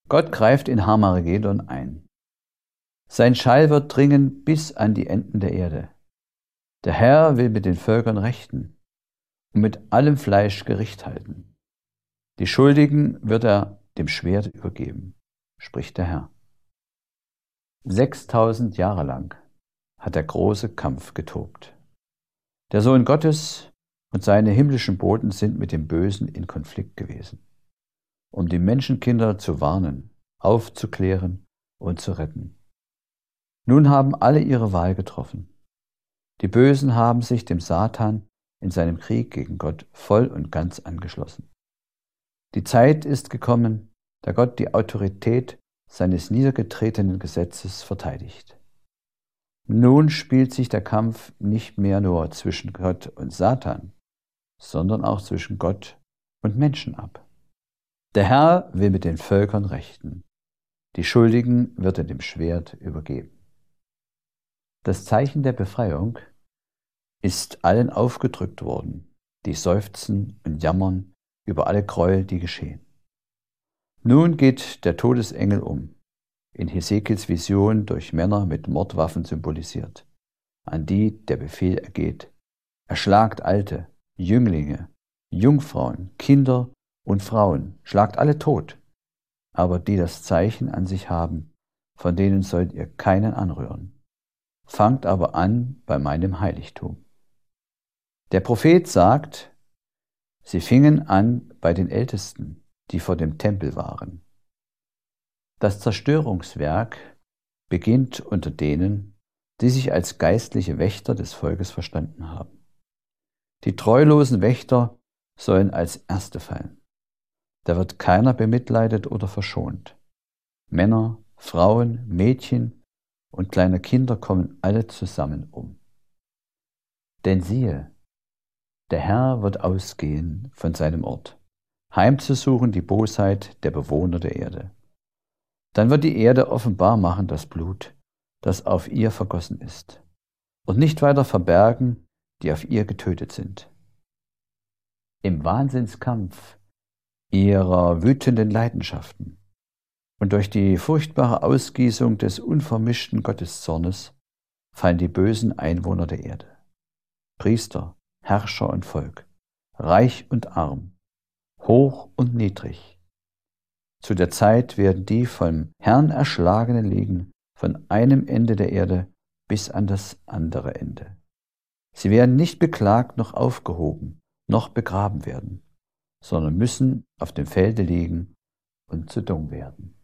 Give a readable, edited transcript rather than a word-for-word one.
Gott greift in Harmagedon ein. Sein Schall wird dringen bis an die Enden der Erde. Der Herr will mit den Völkern rechten und mit allem Fleisch Gericht halten. Die Schuldigen wird er dem Schwert übergeben, spricht der Herr. 6000 Jahre lang hat der große Kampf getobt. Der Sohn Gottes und seine himmlischen Boten sind mit dem Bösen in Konflikt gewesen, um die Menschenkinder zu warnen, aufzuklären und zu retten. Nun haben alle ihre Wahl getroffen. Die Bösen haben sich dem Satan in seinem Krieg gegen Gott voll und ganz angeschlossen. Die Zeit ist gekommen, da Gott die Autorität seines niedergetretenen Gesetzes verteidigt. Nun spielt sich der Kampf nicht mehr nur zwischen Gott und Satan, sondern auch zwischen Gott und Menschen ab. Der Herr will mit den Völkern rechten. Die Schuldigen wird er dem Schwert übergeben. Das Zeichen der Befreiung ist allen aufgedrückt worden, die seufzen und jammern über alle Gräuel, die geschehen. Nun geht der Todesengel um, in Hesekiels Vision durch Männer mit Mordwaffen symbolisiert, an die der Befehl ergeht: Erschlagt Alte, Jünglinge, Jungfrauen, Kinder und Frauen, schlagt alle tot, aber die das Zeichen an sich haben, von denen sollt ihr keinen anrühren. Fangt aber an bei meinem Heiligtum. Der Prophet sagt, sie fingen an bei den Ältesten, die vor dem Tempel waren. Das Zerstörungswerk beginnt unter denen, die sich als geistliche Wächter des Volkes verstanden haben. Die treulosen Wächter sollen als Erste fallen. Da wird keiner bemitleidet oder verschont. Männer, Frauen, Mädchen und kleine Kinder kommen alle zusammen um. Denn siehe, der Herr wird ausgehen von seinem Ort, heimzusuchen die Bosheit der Bewohner der Erde. Dann wird die Erde offenbar machen das Blut, das auf ihr vergossen ist, und nicht weiter verbergen, die auf ihr getötet sind. Im Wahnsinnskampf ihrer wütenden Leidenschaften und durch die furchtbare Ausgießung des unvermischten Gotteszornes fallen die bösen Einwohner der Erde. Priester, Herrscher und Volk, reich und arm, hoch und niedrig. Zu der Zeit werden die vom Herrn Erschlagenen liegen, von einem Ende der Erde bis an das andere Ende. Sie werden nicht beklagt noch aufgehoben, noch begraben werden, sondern müssen auf dem Felde liegen und zu Dung werden.